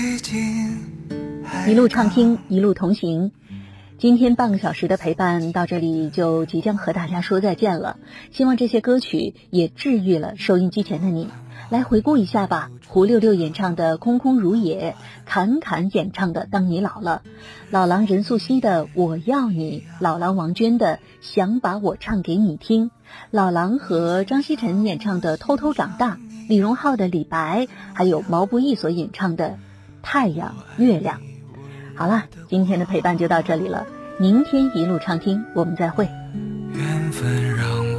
一路畅听，一路同行。今天半个小时的陪伴到这里就即将和大家说再见了，希望这些歌曲也治愈了收音机前的你。来回顾一下吧，胡六六演唱的《空空如也》，侃侃演唱的《当你老了》，老狼任素汐的《我要你》，老狼王娟的《想把我唱给你听》，老狼和张锡晨演唱的《偷偷长大》，李荣浩的《李白》，还有毛不易所演唱的《太阳月亮》。好了，今天的陪伴就到这里了，明天一路畅听，我们再会。 缘分让